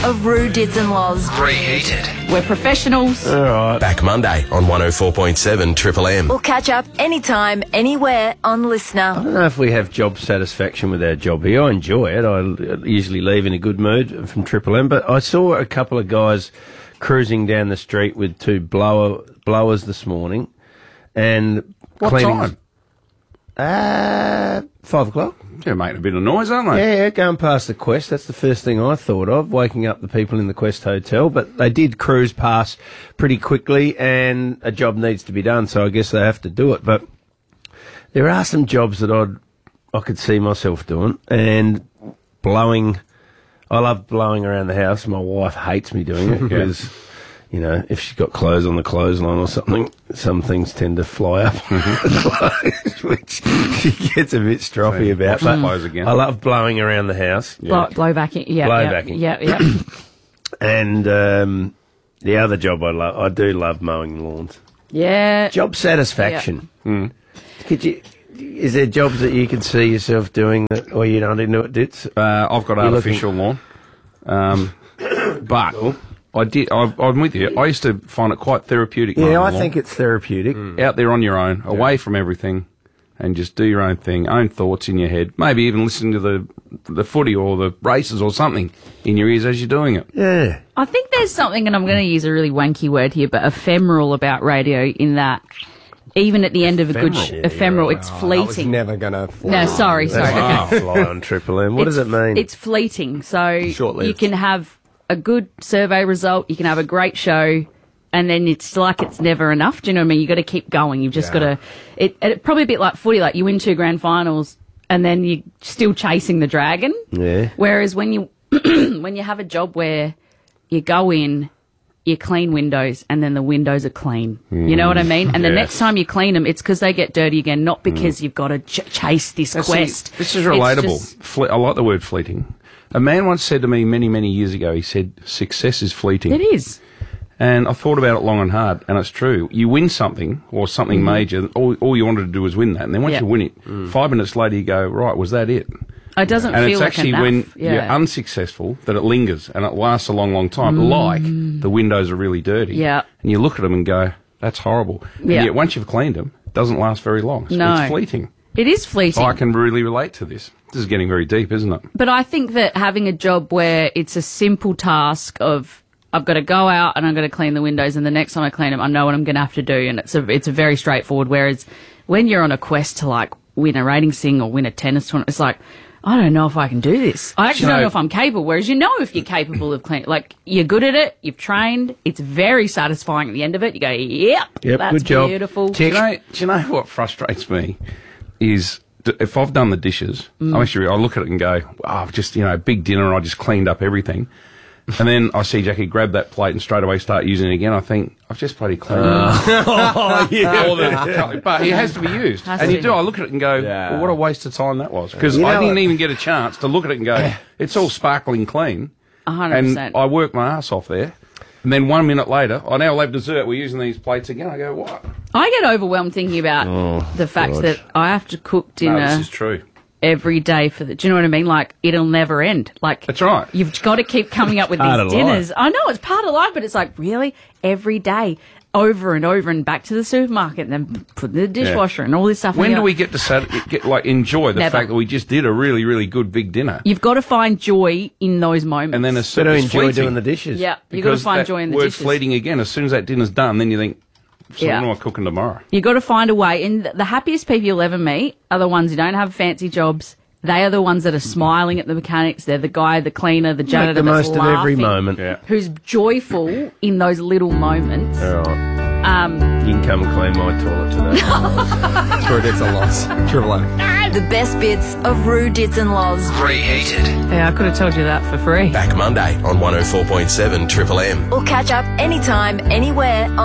of Roo, Dids and Loz. Reheated. We're professionals. All right. Back Monday on 104.7 Triple M. We'll catch up anytime, anywhere on I Listener. don't know if we have job satisfaction with our job here. I enjoy it. I usually leave in a good mood from Triple M, but I saw a couple of guys cruising down the street with two blowers this morning and What cleaning. time? 5 o'clock. They're making a bit of noise, aren't they? Yeah, going past the Quest. That's the first thing I thought of, waking up the people in the Quest Hotel. But they did cruise past pretty quickly, and a job needs to be done, so I guess they have to do it. But there are some jobs that I could see myself doing, and blowing. I love blowing around the house. My wife hates me doing it because, you know, if she's got clothes on the clothesline or something, some things tend to fly up, which she gets a bit stroppy about. wash the But clothes again. I love blowing around the house. Blow back in. Yeah, Blow yeah, back in. Yeah, yeah. And the other job I do love mowing lawns. Yeah. Job satisfaction. Is there jobs that you can see yourself doing that, or you don't know it did? I've got You're artificial lawn. But I'm with you. I used to find it quite therapeutic. Yeah, mowing I the think lawn. it's therapeutic. Out there on your own, away from everything, and just do your own thing, own thoughts in your head. Maybe even listening to the footy or the races or something in your ears as you're doing it. Yeah. I think there's something, and I'm going to use a really wanky word here, but ephemeral about radio in that even at the end of a good ephemeral, it's I was fleeting. never going to fly. No, sorry. That's Okay. fly on Triple M. What does it mean? It's fleeting. So Short-lived. you can have a good survey result, you can have a great show, and then it's like it's never enough. Do you know what I mean? You've got to keep going. You've just got to... It probably a bit like footy, like you win 2 grand finals and then you're still chasing the dragon. Yeah. Whereas when you when you have a job where you go in, you clean windows, and then the windows are clean. You know what I mean? And the next time you clean them, it's because they get dirty again, not because you've got to chase this quest. See, this is It's relatable. just- I like the word fleeting. A man once said to me many, many years ago, he said, success is fleeting. It is. And I thought about it long and hard, and it's true. You win something, or something major, all you wanted to do was win that. And then once Yeah. you win it, 5 minutes later you go, right, was that it? It doesn't And feel it's like actually enough. when Yeah. you're unsuccessful that it lingers, and it lasts a long, long time, like the windows are really dirty. Yeah. And you look at them and go, that's horrible. And Yeah. yet once you've cleaned them, it doesn't last very long. So No. it's fleeting. It is fleeting. I can really relate to this. This is getting very deep, isn't it? But I think that having a job where it's a simple task of I've got to go out and I'm going to clean the windows, and the next time I clean them, I know what I'm going to have to do, and it's a very straightforward. Whereas when you're on a quest to like win a ratings thing or win a tennis tournament, it's like, I don't know if I can do this. I actually don't know if I'm capable. Whereas you know if you're capable of cleaning, like you're good at it, you've trained, it's very satisfying at the end of it. You go, yep, that's good job. beautiful. Do you know what frustrates me is if I've done the dishes, I look at it and go, I've just, big dinner and I just cleaned up everything. And then I see Jackie grab that plate and straight away start using it again. I think, I've just bloody cleaned it. But it has to be used. Has And to you be. do. I look at it and go, Yeah. well, what a waste of time that was. Because I didn't even get a chance to look at it and go, it's all sparkling clean. 100%. And I work my ass off there. And then 1 minute later, I now have dessert. We're using these plates again. I go, what? I get overwhelmed thinking about the fact that I have to cook No, dinner this is true. every day for the. Do you know what I mean? Like it'll never end. Like That's right. You've got to keep coming up with Part these of dinners. I know it's part of life, but it's like really every day, over and over, and back to the supermarket, and then put in the dishwasher and all this stuff. When And do you're we like, get to enjoy the Never. fact that we just did a really, really good big dinner? You've got to find joy in those moments. And then as soon Better as enjoy doing the dishes. yeah, you've got to Because find that joy in the word's dishes. fleeting again. As soon as that dinner's done, then you think, so Yeah. what am I cooking tomorrow? You've got to find a way. And the happiest people you'll ever meet are the ones who don't have fancy jobs. They are the ones that are smiling at the mechanics. They're the guy, the cleaner, the janitor Make the that's most of every laughing, moment. Yeah. who's joyful in those little moments. All right. You can come and clean my toilet today. Sure, it's a loss. Triple M. The best bits of Roo, Dids and Loz. Reheated. Yeah, I could have told you that for free. Back Monday on 104.7 Triple M. We'll catch up anytime, anywhere